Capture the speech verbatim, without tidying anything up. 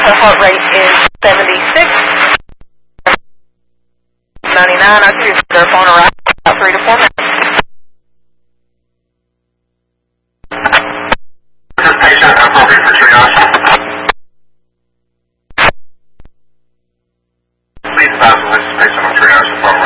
Her heart rate is seventy-six. ninety-nine. I'll give you a phone around about three to four minutes.